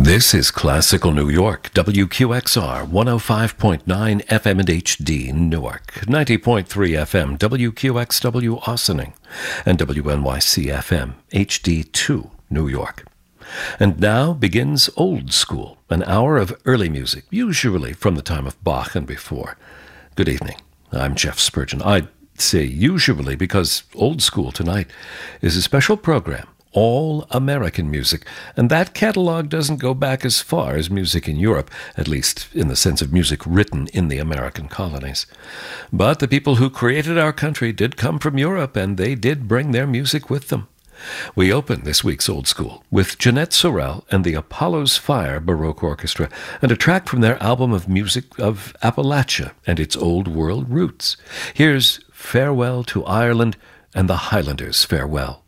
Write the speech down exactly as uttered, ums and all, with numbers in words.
This is Classical New York, W Q X R, one oh five point nine F M and H D Newark, ninety point three F M, W Q X W Ossining, and W N Y C F M, H D two New York. And now begins Old School, an hour of early music, usually from the time of Bach and before. Good evening. I'm Jeff Spurgeon. I say usually because Old School tonight is a special program. All American music, and that catalog doesn't go back as far as music in Europe, at least in the sense of music written in the American colonies. But the people who created our country did come from Europe, and they did bring their music with them. We open this week's Old School with Jeanette Sorel and the Apollo's Fire Baroque Orchestra, and a track from their album of music of Appalachia and its Old World roots. Here's Farewell to Ireland and the Highlanders' Farewell.